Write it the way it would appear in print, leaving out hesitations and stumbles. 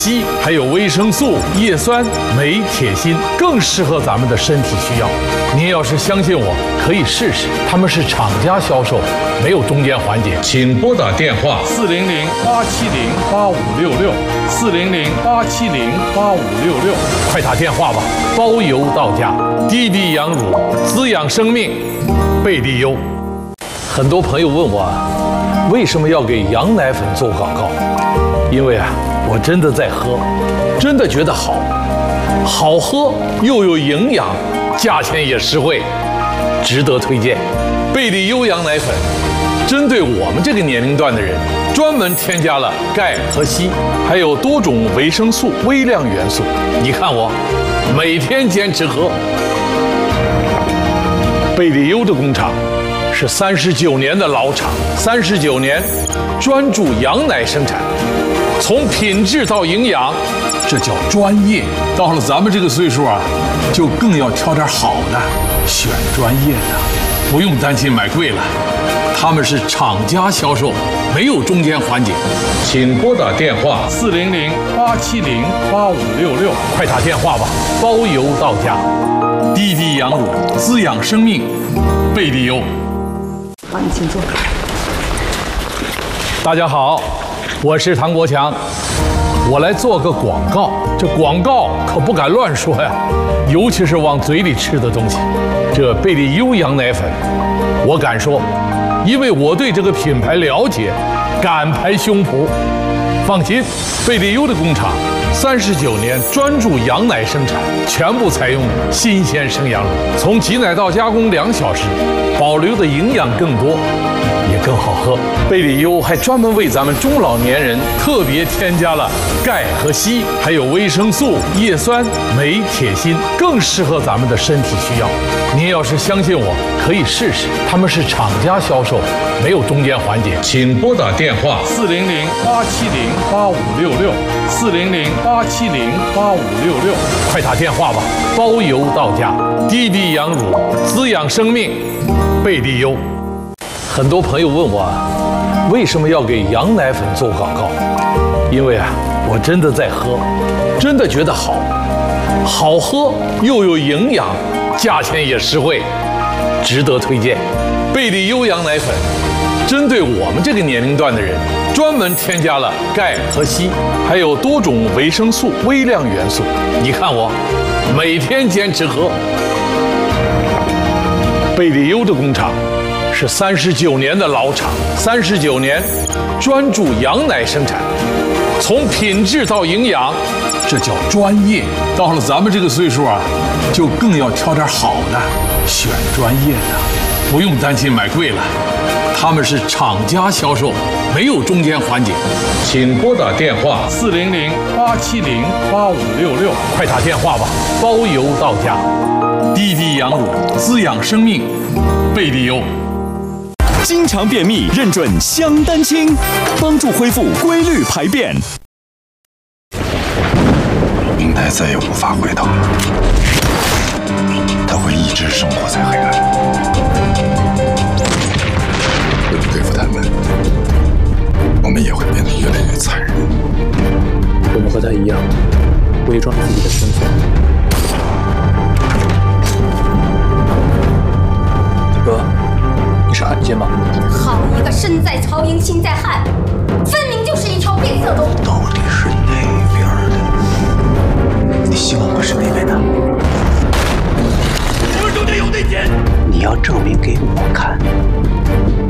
硒，还有维生素、叶酸、镁、铁、锌，更适合咱们的身体需要。您要是相信我，可以试试。他们是厂家销售，没有中间环节。请拨打电话400-870-8566，400-870-8566，快打电话吧，包邮到家。滴滴羊乳，滋养生命，贝利优。很多朋友问我，为什么要给羊奶粉做广告？因为我真的在喝，真的觉得好喝又有营养，价钱也实惠，值得推荐。贝利优羊奶粉针对我们这个年龄段的人，专门添加了钙和硒，还有多种维生素、微量元素。你看我每天坚持喝。贝利优的工厂是39年的老厂，39年专注羊奶生产，从品质到营养，这叫专业。到了咱们这个岁数就更要挑点好的，选专业的，不用担心买贵了。他们是厂家销售，没有中间环节。请拨打电话400-870-8566，快打电话吧，包邮到家。滴滴羊乳，滋养生命，贝利优。 好，你请坐。 大家好，我是唐国强，我来做个广告。这广告可不敢乱说呀，尤其是往嘴里吃的东西。这贝利优羊奶粉，我敢说，因为我对这个品牌了解，敢拍胸脯。放心，贝利优的工厂39年专注羊奶生产，全部采用新鲜生羊乳，从挤奶到加工2小时，保留的营养更多，也更好喝。贝利优还专门为咱们中老年人特别添加了钙和硒，还有维生素、叶酸、镁、铁、锌，更适合咱们的身体需要。您要是相信我，可以试试。他们是厂家销售，没有中间环节。请拨打电话400-870-8566，400-870-8566，快打电话吧，包邮到家。滴滴羊乳，滋养生命，贝利优。很多朋友问我，为什么要给羊奶粉做广告？因为我真的在喝，真的觉得好喝又有营养，价钱也实惠，值得推荐。贝利优羊奶粉针对我们这个年龄段的人，专门添加了钙和硒，还有多种维生素、微量元素。你看我每天坚持喝。贝利优的工厂是39年的老厂，39年专注羊奶生产，从品质到营养，这叫专业。到了咱们这个岁数就更要挑点好的，选专业的，不用担心买贵了。他们是厂家销售，没有中间环节。请拨打电话400-870-8566，快打电话吧，包邮到家。滴滴羊乳，滋养生命，贝利优。 经常便秘，认准香丹清，帮助恢复规律排便。 明代再也无法回头，他会一直生活在黑暗。为了对付他们，我们也会变得越来越残忍。 我们和他一样，伪装自己的身份。哥，你是汉奸吗？ 好一个身在曹营心在汉，分明就是一条变色龙。 到底是哪边的？你希望我是哪边的？ 我手里有内奸。 你要证明给我看，